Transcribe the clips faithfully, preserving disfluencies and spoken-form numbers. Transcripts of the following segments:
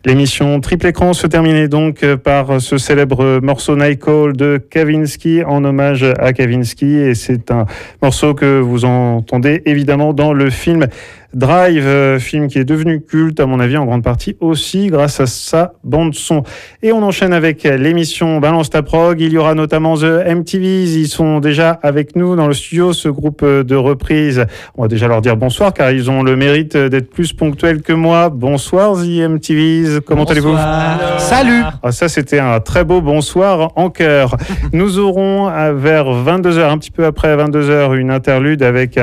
L'émission Triple Écran se terminait donc par ce célèbre morceau Night Call de Kavinsky en hommage à Kavinsky, et c'est un morceau que vous entendez évidemment dans le film Drive, film qui est devenu culte à mon avis en grande partie aussi grâce à sa bande son. Et on enchaîne avec l'émission Balance ta prog. Il y aura notamment The M T Vs, ils sont déjà avec nous dans le studio, ce groupe de reprises. On va déjà leur dire bonsoir car ils ont le mérite d'être plus ponctuels que moi. Bonsoir The M T Vs, comment allez-vous ? Salut. Ah, ça c'était un très beau bonsoir en chœur. Nous aurons vers vingt-deux heures, un petit peu après vingt-deux heures, une interlude avec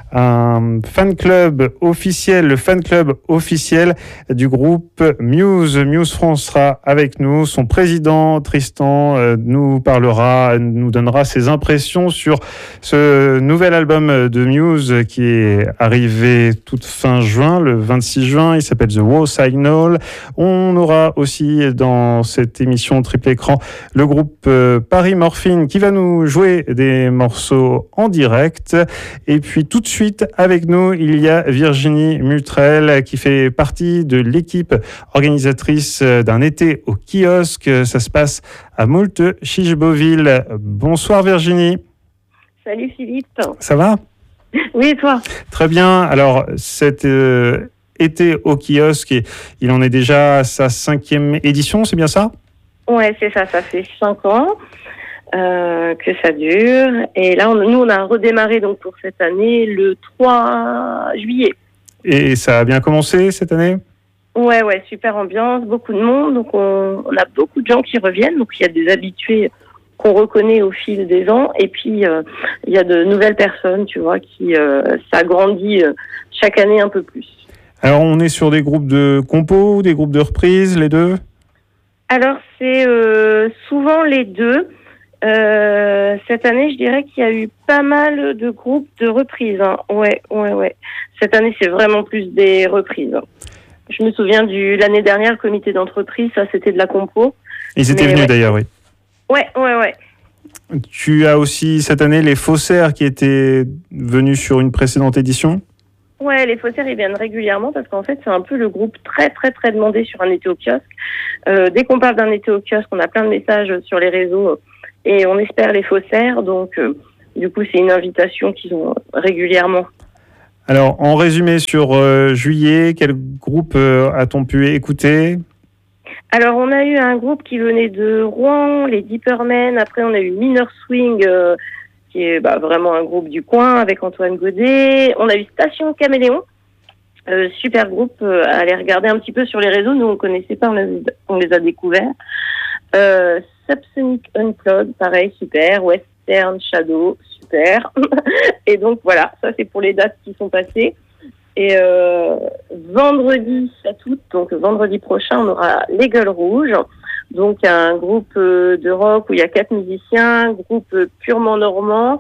un fan club officiel, le fan club officiel du groupe Muse. Muse France sera avec nous. Son président Tristan euh, nous parlera, nous donnera ses impressions sur ce nouvel album de Muse qui est arrivé toute fin juin, le vingt-six juin. Il s'appelle The War Signal. On aura aussi dans cette émission Triple Écran le groupe euh, Paris Morphine qui va nous jouer des morceaux en direct. Et puis tout de suite avec nous, il y a Virginie Mutrel qui fait partie de l'équipe organisatrice d'un été au kiosque. Ça se passe à Moultes-Chicheboville. Bonsoir Virginie. Salut Philippe. Ça va ? Oui, et toi ? Très bien. Alors cet euh, été au kiosque, il en est déjà à sa cinquième édition, c'est bien ça ? Ouais, c'est ça, ça fait cinq ans. Euh, que ça dure. Et là, on, nous, on a redémarré donc pour cette année le trois juillet. Et ça a bien commencé cette année ? Ouais, ouais, super ambiance, beaucoup de monde. Donc, on, on a beaucoup de gens qui reviennent. Donc, il y a des habitués qu'on reconnaît au fil des ans. Et puis, euh, il y a de nouvelles personnes, tu vois, qui euh, s'agrandit euh, chaque année un peu plus. Alors, on est sur des groupes de compos, des groupes de reprises, les deux ? Alors, c'est euh, souvent les deux. Euh, cette année, je dirais qu'il y a eu pas mal de groupes de reprises. Hein. Ouais, ouais, ouais. Cette année, c'est vraiment plus des reprises. Je me souviens du l'année dernière, le comité d'entreprise, ça, c'était de la compo. Ils étaient venus ouais. d'ailleurs, oui. Ouais, ouais, ouais. Tu as aussi cette année les faussaires qui étaient venus sur une précédente édition ? Ouais, les faussaires, ils viennent régulièrement parce qu'en fait, c'est un peu le groupe très, très, très demandé sur un été au kiosque. Euh, dès qu'on parle d'un été au kiosque, on a plein de messages sur les réseaux. Et on espère les faussaires, donc euh, du coup c'est une invitation qu'ils ont régulièrement. Alors en résumé sur euh, juillet, quel groupe euh, a-t-on pu écouter ? Alors on a eu un groupe qui venait de Rouen, les Deepermen, après on a eu Minor Swing, euh, qui est bah, vraiment un groupe du coin avec Antoine Godet, on a eu Station Caméléon, euh, super groupe, euh, à aller regarder un petit peu sur les réseaux, nous on ne connaissait pas, on les, on les a découverts. Euh, Subsonic Unplugged, pareil, super. Western Shadow, super. Et donc voilà, ça c'est pour les dates qui sont passées. Et euh, vendredi sept août, donc vendredi prochain, on aura Les Gueules Rouges, donc un groupe de rock où il y a quatre musiciens, un groupe purement normand,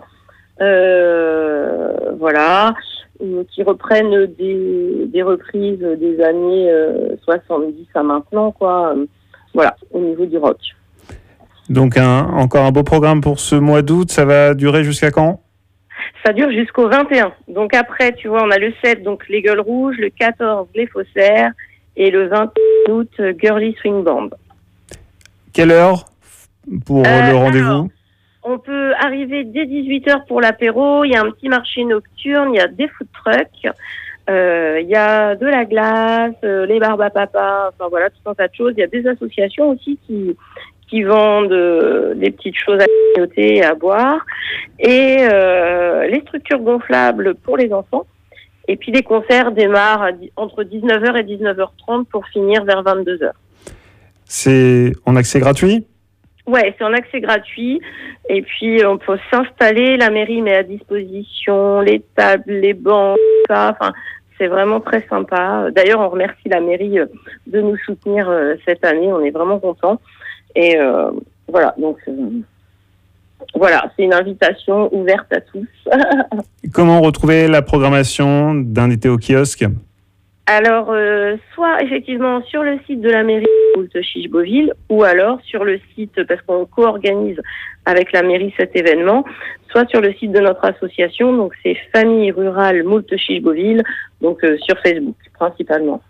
euh, voilà, qui reprennent des, des reprises des années euh, soixante-dix à maintenant, quoi. Voilà, au niveau du rock. Donc un, encore un beau programme pour ce mois d'août, ça va durer jusqu'à quand ? Ça dure jusqu'au vingt et un. Donc après, tu vois, on a le sept, donc Les Gueules Rouges, le quatorze, Les Faussaires, et le vingt août, Girly Swing Band. Quelle heure pour euh, le rendez-vous ? alors, on peut arriver dès dix-huit heures pour l'apéro, il y a un petit marché nocturne, il y a des food trucks, euh, il y a de la glace, euh, les barbes à papa, enfin voilà, tout un tas de choses. Il y a des associations aussi qui... qui vendent euh, des petites choses à grignoter et à boire, et euh, les structures gonflables pour les enfants. Et puis les concerts démarrent à, entre dix-neuf heures et dix-neuf heures trente pour finir vers vingt-deux heures. C'est en accès gratuit ? Ouais, c'est en accès gratuit. Et puis on peut s'installer, la mairie met à disposition les tables, les bancs, tout ça. Enfin, c'est vraiment très sympa. D'ailleurs, on remercie la mairie de nous soutenir cette année. On est vraiment contents. Et euh, voilà, donc euh, voilà, c'est une invitation ouverte à tous. Comment retrouver la programmation d'un été au kiosque ? Alors, euh, soit effectivement sur le site de la mairie de Moultes-Chicheboville, ou alors sur le site, parce qu'on co-organise avec la mairie cet événement, soit sur le site de notre association, donc c'est Famille Rurale Moultes-Chicheboville, donc euh, sur Facebook principalement.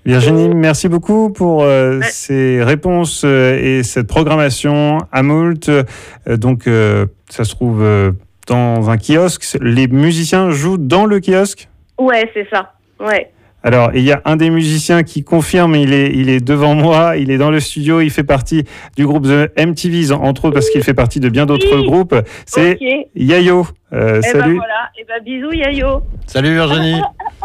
Virginie, merci beaucoup pour euh, Ouais. ces réponses euh, et cette programmation à Moult. Euh, donc, euh, ça se trouve euh, dans un kiosque. Les musiciens jouent dans le kiosque? Ouais, c'est ça. Ouais. Alors, il y a un des musiciens qui confirme, il est, il est devant moi, il est dans le studio, il fait partie du groupe The M T Vs, entre autres parce qu'il fait partie de bien d'autres Oui. groupes. C'est Ok. Yayo. Euh, Et ben salut. voilà. Et ben bisous Yayo. Salut Virginie.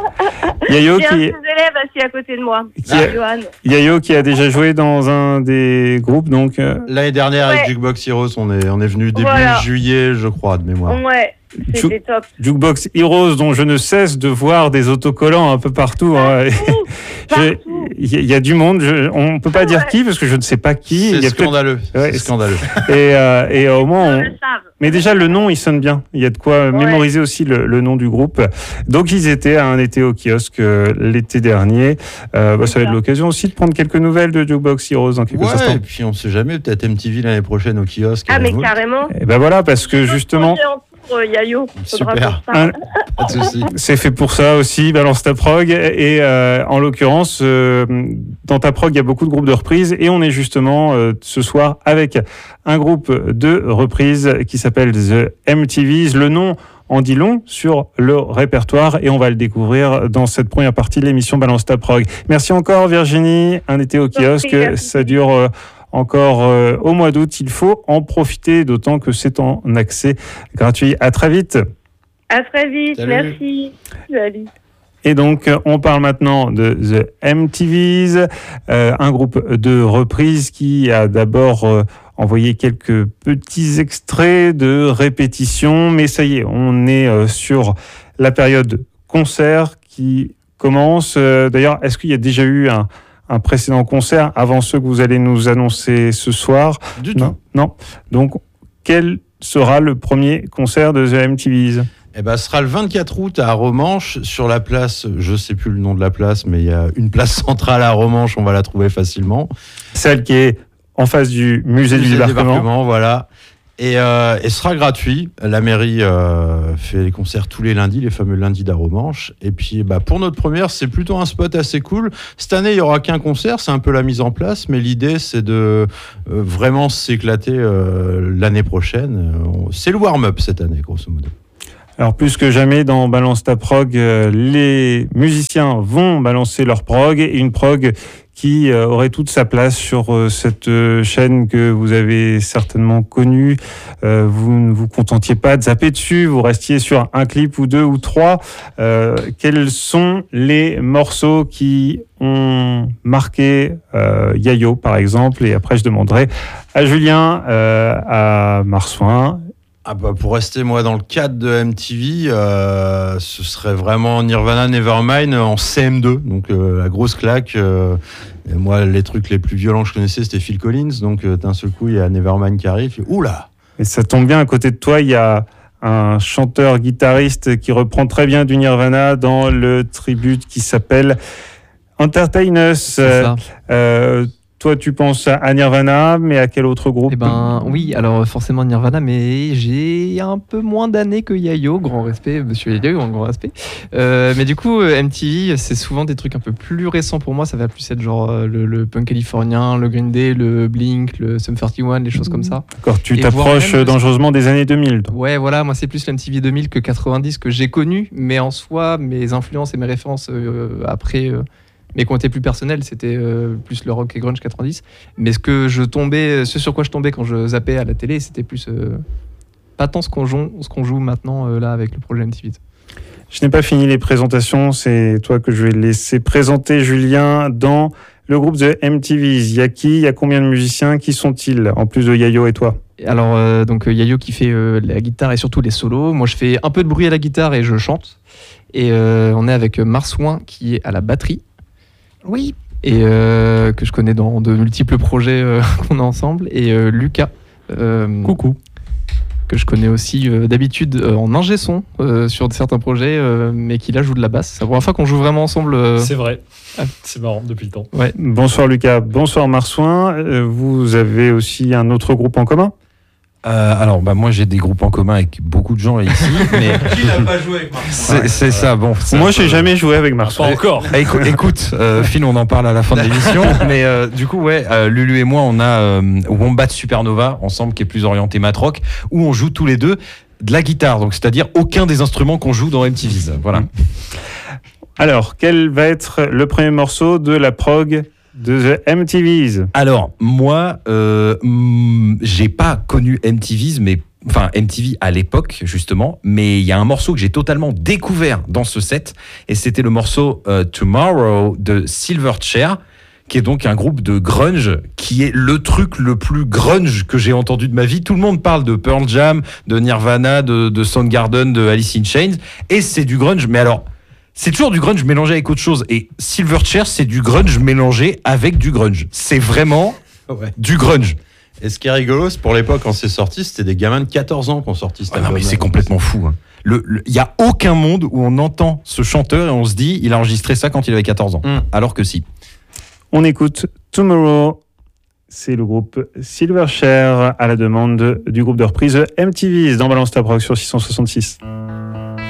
Yayo J'ai un de qui, ses élèves assis à côté de moi. qui a, Johan. Yayo qui a déjà joué dans un des groupes, donc... euh, L'année dernière avec Ouais. Jukebox Heroes, on est, on est venu début Voilà. juillet, je crois, de mémoire. Ouais. C'était top. Jukebox Heroes, dont je ne cesse de voir des autocollants un peu partout. hein. Je- Partout. Il y, a- il y a du monde, je- on ne peut pas dire Ouais. qui, parce que je ne sais pas qui. Il C'est y a peut-être- scandaleux. Ouais, c'est c'est- scandaleux. Et, euh, et au moins, Ils on- le savent. mais déjà le nom, il sonne bien. Il y a de quoi Ouais. mémoriser aussi le, le nom du groupe. Donc ils étaient à un été au kiosque euh, l'été dernier. Euh, bah, ça va être ça. l'occasion aussi de prendre quelques nouvelles de Jukebox Heroes dans quelques Ouais, instants. et puis on sait jamais, peut-être M T V l'année prochaine au kiosque. Ah à la mais Moult. carrément. Et ben voilà, parce que justement, Projet en cours, euh, Yayo. Faudra Super. qu'on se parle. Pas de souci. c'est fait pour ça aussi, Balance ta prog. Et euh, en l'occurrence, euh, dans ta prog, il y a beaucoup de groupes de reprises. Et on est justement euh, ce soir avec un groupe de reprises qui s'appelle The M T Vs. Le nom en dit long sur le répertoire et on va le découvrir dans cette première partie de l'émission Balance ta prog. Merci encore Virginie. Un été au kiosque, merci. ça dure... euh, encore euh, au mois d'août. Il faut en profiter, d'autant que c'est en accès gratuit. À très vite. À très vite. Salut. Merci. Salut. Et donc, on parle maintenant de The M T Vs, euh, un groupe de reprises qui a d'abord euh, envoyé quelques petits extraits de répétition. Mais ça y est, on est euh, sur la période concert qui commence. Euh, d'ailleurs, est-ce qu'il y a déjà eu un, un précédent concert avant ceux que vous allez nous annoncer ce soir? Du tout. Non, non. Donc, quel sera le premier concert de The M T Vs? Eh ben, ce sera le vingt-quatre août à Romanche, sur la place, je sais plus le nom de la place, mais il y a une place centrale à Romanche, on va la trouver facilement. Celle qui est en face du musée, du Musée débarquement. voilà. Et, euh, et ce sera gratuit. La mairie euh, fait les concerts tous les lundis, les fameux lundis d'Aromanche. Et puis, bah, pour notre première, c'est plutôt un spot assez cool. Cette année, il y aura qu'un concert, c'est un peu la mise en place, mais l'idée, c'est de euh, vraiment s'éclater euh, l'année prochaine. Euh, C'est le warm-up cette année, grosso modo. Alors plus que jamais dans Balance ta prog, euh, les musiciens vont balancer leur prog et une prog qui euh, aurait toute sa place sur euh, cette euh, chaîne que vous avez certainement connue. Euh, vous ne vous contentiez pas de zapper dessus, vous restiez sur un clip ou deux ou trois. Euh, quels sont les morceaux qui ont marqué euh, Yayo par exemple? Et après je demanderai à Julien, euh, à Marsouin. Ah bah pour rester moi dans le cadre de M T V, euh, ce serait vraiment Nirvana Nevermind en C M deux, donc euh, la grosse claque. Euh, et moi, les trucs les plus violents que je connaissais, c'était Phil Collins, donc euh, d'un seul coup, il y a Nevermind qui arrive. Et, oula. Et ça tombe bien, à côté de toi, il y a un chanteur-guitariste qui reprend très bien du Nirvana dans le tribute qui s'appelle Entertain Us. C'est ça. Euh, toi, tu penses à Nirvana, mais à quel autre groupe? Eh ben oui, alors forcément Nirvana, mais j'ai un peu moins d'années que Yayo, grand respect, monsieur Yayo, grand respect. Euh, mais du coup, euh, M T V, c'est souvent des trucs un peu plus récents pour moi, ça va plus être genre euh, le, le punk californien, le Green Day, le Blink, le Sum trente et un, les choses comme ça. D'accord, tu Et t'approches voire même- dangereusement des années deux mille. toi. Ouais, voilà, moi c'est plus l'M T V deux mille que quatre-vingt-dix que j'ai connu, mais en soi, mes influences et mes références euh, après, euh, mais qui ont été plus personnelles, c'était euh, plus le rock et grunge quatre-vingt-dix. Mais ce que je tombais, ce sur quoi je tombais quand je zappais à la télé, c'était plus euh, pas tant ce qu'on joue, ce qu'on joue maintenant euh, là avec le projet M T V. Je n'ai pas fini les présentations, c'est toi que je vais laisser présenter, Julien, dans le groupe de M T Vs. Il y a qui? Il y a combien de musiciens? Qui sont-ils, en plus de Yayo et toi? Alors euh, donc euh, Yayo qui fait euh, la guitare et surtout les solos. Moi je fais un peu de bruit à la guitare et je chante. Et euh, on est avec Marsouin qui est à la batterie. Oui. Et euh, que je connais dans de multiples projets euh, qu'on a ensemble. Et euh, Lucas. euh, Coucou. Que je connais aussi euh, d'habitude euh, en ingé son euh, sur certains projets, euh, mais qui là joue de la basse. C'est la première fois qu'on joue vraiment ensemble. euh, C'est vrai. C'est marrant depuis le temps. Ouais. Bonsoir Lucas, bonsoir Marsouin. Euh, Vous avez aussi un autre groupe en commun? Euh, alors, bah, moi, j'ai des groupes en commun avec beaucoup de gens ici, mais Qui n'a pas joué avec Marc? c'est, c'est ça. Bon, c'est Moi, un j'ai peu- jamais joué avec Marceau. Pas encore. Eh, écou- écoute, euh, Phil, on en parle à la fin de l'émission. Mais euh, du coup, ouais, euh, Lulu et moi, on a euh, Wombat Supernova ensemble, qui est plus orienté mat rock, où on joue tous les deux de la guitare. Donc, c'est-à-dire aucun des instruments qu'on joue dans M T V's. Voilà. Alors, quel va être le premier morceau de la prog de The M T V's? Alors, moi, euh, hmm, j'ai pas connu M T V's, mais enfin M T V à l'époque justement, mais il y a un morceau que j'ai totalement découvert dans ce set, et c'était le morceau euh, Tomorrow de Silverchair, qui est donc un groupe de grunge, qui est le truc le plus grunge que j'ai entendu de ma vie. Tout le monde parle de Pearl Jam, de Nirvana, de, de Soundgarden, de Alice in Chains, et c'est du grunge, mais alors... C'est toujours du grunge mélangé avec autre chose. Et Silverchair, c'est du grunge mélangé avec du grunge. C'est vraiment Ouais. du grunge. Et ce qui est rigolo, c'est pour l'époque, quand c'est sorti, c'était des gamins de quatorze ans qui ont sorti cet Ah non, album. mais c'est complètement fou. hein. Le- le- Il y a aucun monde où on entend ce chanteur et on se dit, il a enregistré ça quand il avait quatorze ans. Mm. Alors que si. On écoute Tomorrow. C'est le groupe Silverchair à la demande du groupe de reprise M T V's dans Balance Ta Prog sur six cent soixante-six.